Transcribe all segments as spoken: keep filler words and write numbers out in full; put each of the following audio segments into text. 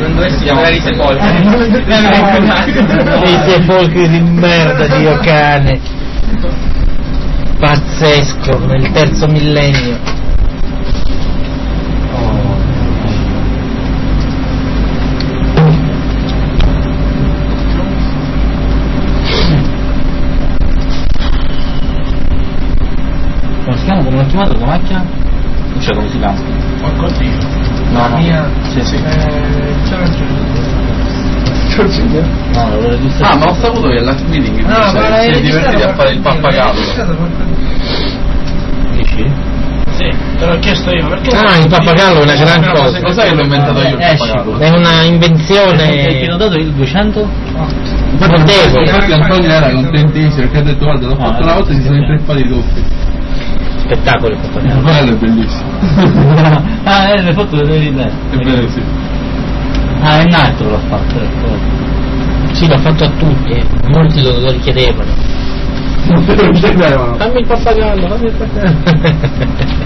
non dovessi chiamare i sepolcri. I sepolcri di merda, Dio cane. Pazzesco, nel terzo millennio. Oh. Come si chiama? Come l'ho chiamato la macchina? Non so come si chiama. Qualcosì. No, no. Mia. Sì, sì. Giorgina. No, l'avevo registrato. Ah, ma ho saputo che alla meeting No, si ma è divertiti a fare il pappagallo. Dici? Sì, te l'ho chiesto io. Perché Ah, il pappagallo è una gran No, cosa. cos'è che l'ho inventato io il Eh, pappagallo? È una Hai invenzione notato il duecento? notevole. Infatti Antonio era contentissimo perché ha detto guarda l'ho fatto Ah, una volta e si sono sì. intreffati i doppi. Spettacolo il pappagallo. Quello è bellissimo. Ah, eh, le foto le devi vedere. È bello, sì. Ah, è un altro l'ho fatto, ecco. Sì, l'ho fatto a tutti, eh. Molti lo, lo richiedevano. Fammi il pappagallo, fammi il pappagallo.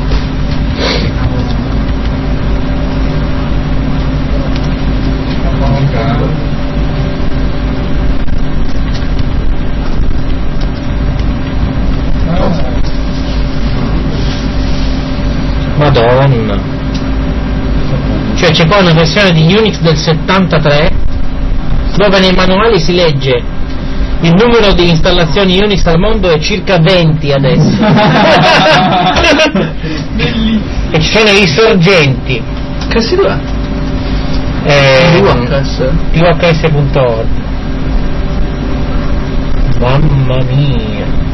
Madonna. Cioè c'è qua una versione di Unix del settantatré dove nei manuali si legge il numero di installazioni Unix al mondo è circa venti adesso. E ci sono i sorgenti. Che sito è? Eh, T V H S. T V H S punto org. Mamma mia.